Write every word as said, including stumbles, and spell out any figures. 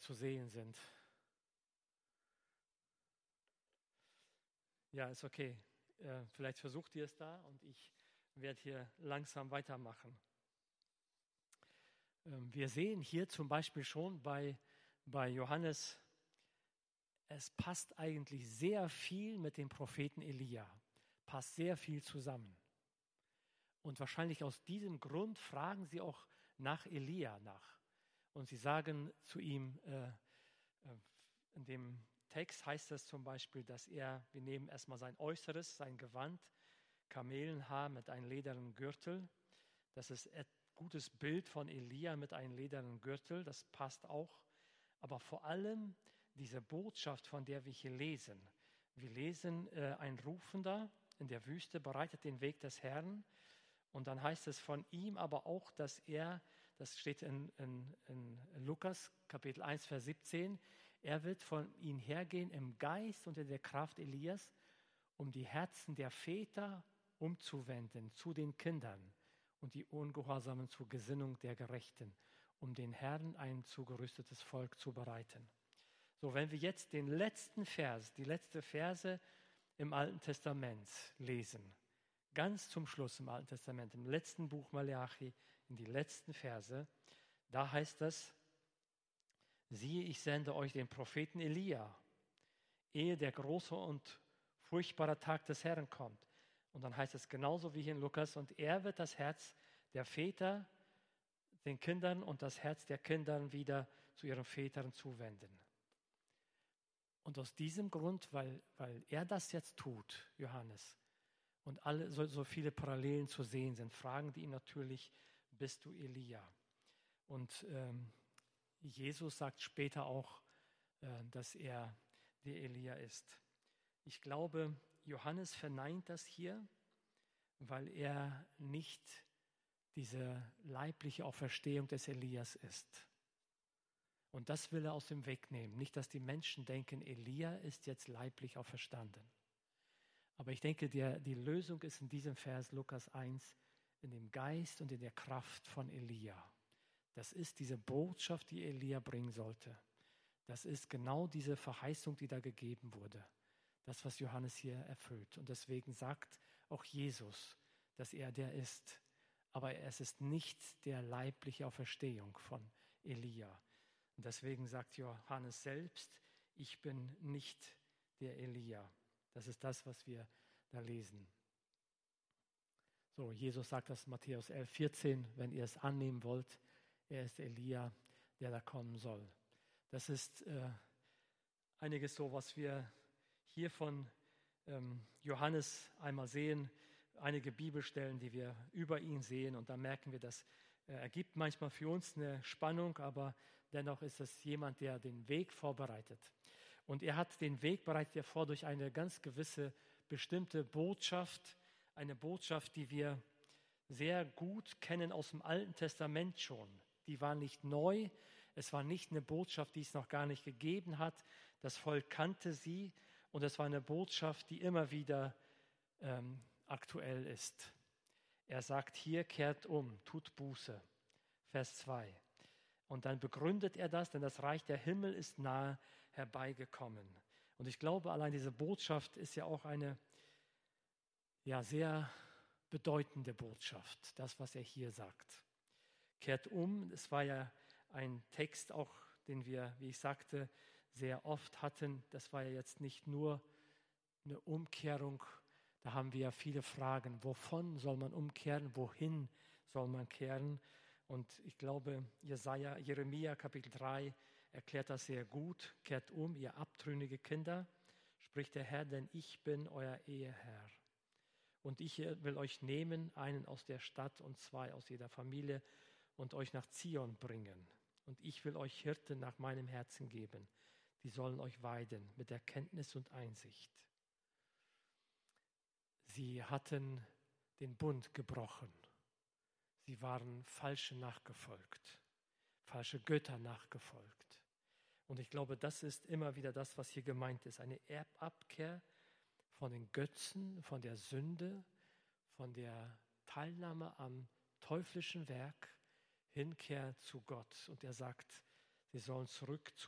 zu sehen sind. Ja, ist okay. Äh, vielleicht versucht ihr es da und ich werde hier langsam weitermachen. Ähm, wir sehen hier zum Beispiel schon bei, bei Johannes, es passt eigentlich sehr viel mit dem Propheten Elia, passt sehr viel zusammen. Und wahrscheinlich aus diesem Grund fragen sie auch nach Elia nach. Und sie sagen zu ihm, äh, in dem Text heißt es zum Beispiel, dass er, wir nehmen erstmal sein Äußeres, sein Gewand, Kamelenhaar mit einem ledernen Gürtel. Das ist ein gutes Bild von Elia mit einem ledernen Gürtel, das passt auch. Aber vor allem diese Botschaft, von der wir hier lesen. Wir lesen, äh, ein Rufender in der Wüste bereitet den Weg des Herrn. Und dann heißt es von ihm aber auch, dass er, das steht in, in, in Lukas Kapitel eins, Vers siebzehn, er wird von ihm hergehen im Geist und in der Kraft Elias, um die Herzen der Väter umzuwenden zu den Kindern und die Ungehorsamen zur Gesinnung der Gerechten, um den Herrn ein zugerüstetes Volk zu bereiten. So, wenn wir jetzt den letzten Vers, die letzte Verse im Alten Testament lesen, ganz zum Schluss im Alten Testament, im letzten Buch Malachi, in die letzten Verse, da heißt es, siehe, ich sende euch den Propheten Elia, ehe der große und furchtbare Tag des Herrn kommt. Und dann heißt es genauso wie hier in Lukas, und er wird das Herz der Väter den Kindern und das Herz der Kinder wieder zu ihren Vätern zuwenden. Und aus diesem Grund, weil, weil er das jetzt tut, Johannes, und alle so, so viele Parallelen zu sehen sind, fragen die ihn natürlich, bist du Elia? Und ähm, Jesus sagt später auch, äh, dass er der Elia ist. Ich glaube, Johannes verneint das hier, weil er nicht diese leibliche Auferstehung des Elias ist. Und das will er aus dem Weg nehmen. Nicht, dass die Menschen denken, Elia ist jetzt leiblich auferstanden. Aber ich denke, der, die Lösung ist in diesem Vers Lukas eins, in dem Geist und in der Kraft von Elia. Das ist diese Botschaft, die Elia bringen sollte. Das ist genau diese Verheißung, die da gegeben wurde. Das, was Johannes hier erfüllt. Und deswegen sagt auch Jesus, dass er der ist. Aber es ist nicht der leibliche Auferstehung von Elia. Und deswegen sagt Johannes selbst, ich bin nicht der Elia. Das ist das, was wir da lesen. So, Jesus sagt das in Matthäus elf, vierzehn, wenn ihr es annehmen wollt, er ist Elia, der da kommen soll. Das ist äh, einiges so, was wir hier von ähm, Johannes einmal sehen, einige Bibelstellen, die wir über ihn sehen, und da merken wir, das äh, ergibt manchmal für uns eine Spannung, aber dennoch ist es jemand, der den Weg vorbereitet. Und er hat den Weg bereitet er vor durch eine ganz gewisse bestimmte Botschaft, eine Botschaft, die wir sehr gut kennen aus dem Alten Testament schon. Die war nicht neu, es war nicht eine Botschaft, die es noch gar nicht gegeben hat. Das Volk kannte sie und es war eine Botschaft, die immer wieder ähm, aktuell ist. Er sagt hier, kehrt um, tut Buße, Vers zwei. Und dann begründet er das, denn das Reich der Himmel ist nahe herbeigekommen. Und ich glaube, allein diese Botschaft ist ja auch eine ja, sehr bedeutende Botschaft, das, was er hier sagt. Kehrt um, es war ja ein Text auch, den wir, wie ich sagte, sehr oft hatten. Das war ja jetzt nicht nur eine Umkehrung, da haben wir ja viele Fragen. Wovon soll man umkehren? Wohin soll man kehren? Und ich glaube, Jesaja, Jeremia Kapitel drei erklärt das sehr gut. Kehrt um, ihr abtrünnige Kinder, spricht der Herr, denn ich bin euer Eheherr. Und ich will euch nehmen, einen aus der Stadt und zwei aus jeder Familie, und euch nach Zion bringen. Und ich will euch Hirten nach meinem Herzen geben. Die sollen euch weiden mit Erkenntnis und Einsicht. Sie hatten den Bund gebrochen. Sie waren falsche nachgefolgt, falsche Götter nachgefolgt. Und ich glaube, das ist immer wieder das, was hier gemeint ist. Eine Abkehr von den Götzen, von der Sünde, von der Teilnahme am teuflischen Werk, Hinkehr zu Gott. Und er sagt, sie sollen zurück